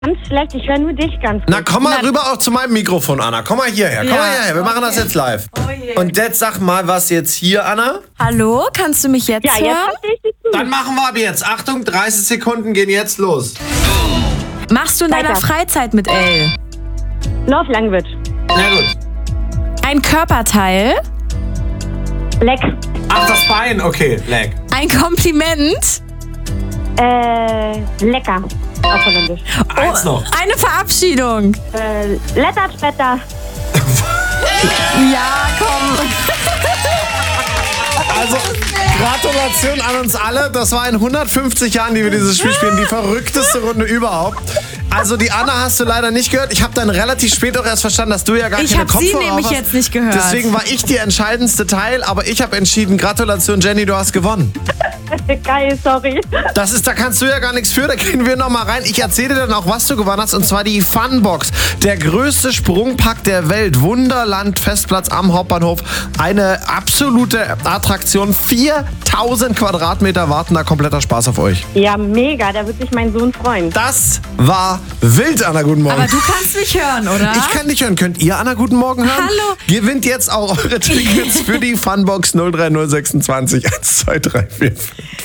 Ganz schlecht, ich höre nur dich ganz gut. Na, komm mal rüber auch zu meinem Mikrofon, Anna. Komm mal hierher, komm mal hierher. Wir machen das jetzt live. Oh je. Und jetzt sag mal was jetzt hier, Anna. Hallo, kannst du mich jetzt Ja, jetzt hören? verstehe ich dich gut. Dann machen wir ab jetzt. Achtung, 30 Sekunden gehen jetzt los. Machst du in deiner Weiter. Freizeit mit L? North Langwitz. Na gut. Ein Körperteil? Leck. Ach, das Bein. Okay, leg. Ein Kompliment? Lecker. Auf Holländisch. Eins noch. Eine Verabschiedung? Lettert, Spetter. Ja, komm. Also, Gratulation an uns alle. Das war in 150 Jahren, die wir dieses Spiel spielen, die verrückteste Runde überhaupt. Also die Anna hast du leider nicht gehört. Ich habe dann relativ spät auch erst verstanden, dass du ja gar Ich keine habe sie Kopfhörer nämlich hast. jetzt nicht gehört. Deswegen war ich die entscheidendste Teil, aber ich habe entschieden, Gratulation Jenny, du hast gewonnen. Geil, sorry. Da kannst du ja gar nichts für, da gehen wir nochmal rein. Ich erzähle dir dann auch, was du gewonnen hast, und zwar die Funbox. Der größte Sprungpark der Welt, Wunderland Festplatz am Hauptbahnhof. Eine absolute Attraktion, 4000 Quadratmeter warten da, kompletter Spaß auf euch. Ja, mega, da wird sich mein Sohn freuen. Das war wild, Anna, guten Morgen. Aber du kannst mich hören, oder? Ich kann dich hören. Könnt ihr, Anna, guten Morgen hören? Hallo. Gewinnt jetzt auch eure Tickets für die Funbox 03026 1, 2, 3, 4, 5.